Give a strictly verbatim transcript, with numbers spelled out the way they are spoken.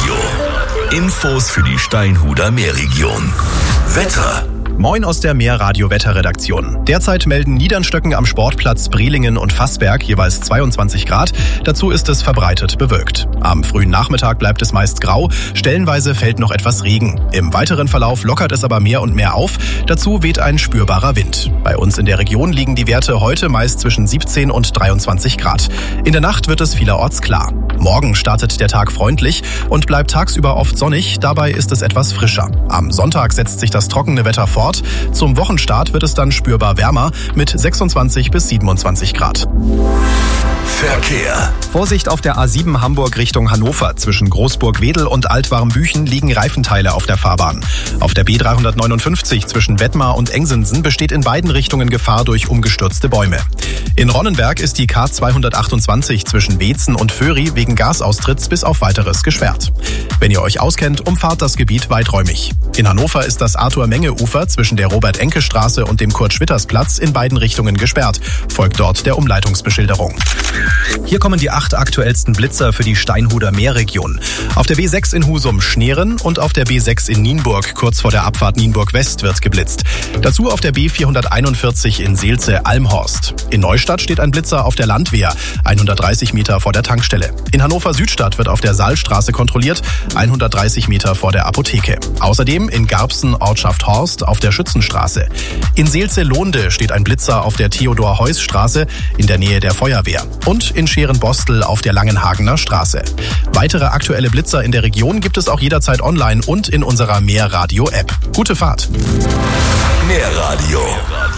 Meerradio. Infos für die Steinhuder Meerregion. Wetter. Moin aus der Meerradio-Wetterredaktion. Derzeit melden Niedernstöcken am Sportplatz Brelingen und Fassberg jeweils zweiundzwanzig Grad. Dazu ist es verbreitet bewölkt. Am frühen Nachmittag bleibt es meist grau. Stellenweise fällt noch etwas Regen. Im weiteren Verlauf lockert es aber mehr und mehr auf. Dazu weht ein spürbarer Wind. Bei uns in der Region liegen die Werte heute meist zwischen siebzehn und dreiundzwanzig Grad. In der Nacht wird es vielerorts klar. Morgen startet der Tag freundlich und bleibt tagsüber oft sonnig. Dabei ist es etwas frischer. Am Sonntag setzt sich das trockene Wetter fort. Zum Wochenstart wird es dann spürbar wärmer mit sechsundzwanzig bis siebenundzwanzig Grad. Verkehr. Vorsicht auf der A sieben Hamburg Richtung Hannover. Zwischen Großburg-Wedel und Altwarmbüchen liegen Reifenteile auf der Fahrbahn. Auf der B dreihundertneunundfünfzig zwischen Wettmar und Engsensen besteht in beiden Richtungen Gefahr durch umgestürzte Bäume. In Ronnenberg ist die K zweihundertachtundzwanzig zwischen Weetzen und Föhri wegen Gasaustritts bis auf Weiteres gesperrt. Wenn ihr euch auskennt, umfahrt das Gebiet weiträumig. In Hannover ist das Arthur-Menge-Ufer zwischen der Robert-Enke-Straße und dem Kurt-Schwitters-Platz in beiden Richtungen gesperrt. Folgt dort der Umleitungsbeschilderung. Hier kommen die acht aktuellsten Blitzer für die Steinhuder Meerregion. Auf der B sechs in Husum Schneeren und auf der B sechs in Nienburg kurz vor der Abfahrt Nienburg West wird geblitzt. Dazu auf der B vierhunderteinundvierzig in Seelze Almhorst. In Neustadt steht ein Blitzer auf der Landwehr, hundertdreißig Meter vor der Tankstelle. In Hannover Südstadt wird auf der Saalstraße kontrolliert, hundertdreißig Meter vor der Apotheke. Außerdem in Garbsen Ortschaft Horst auf der Schützenstraße. In Seelze-Lohnde steht ein Blitzer auf der Theodor-Heuss-Straße in der Nähe der Feuerwehr. Und in Scherenbostel auf der Langenhagener Straße. Weitere aktuelle Blitzer in der Region gibt es auch jederzeit online und in unserer Meerradio-App. Gute Fahrt! Meerradio